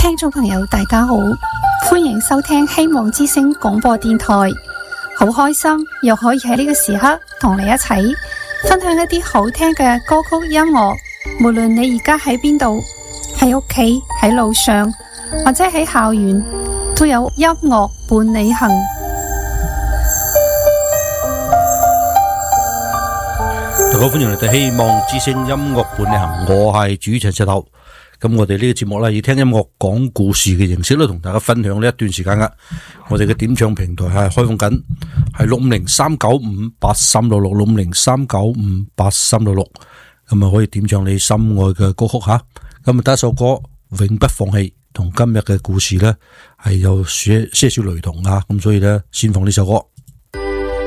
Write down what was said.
聽眾朋友大家好，歡迎收聽希望之聲廣播電台。好開心又可以喺呢個時刻同你一齊分享一啲好聽嘅歌曲音樂。無論你而家喺邊度，喺屋企、喺路上或者喺校園，都有音樂伴你行。 大家歡迎嚟到希望之聲音樂伴你行，我係主持人石頭。咁我哋呢個節目咧，以聽音樂講故事嘅形式咧，同大家分享呢一段時間噶。我哋嘅點唱平台係開放緊，係650-395-8366，650-395-8366。咁啊可以點唱你心愛嘅歌曲吓。咁啊第一首歌永不放棄，同今日嘅故事咧係有些少雷同啊。咁所以咧先放呢首歌。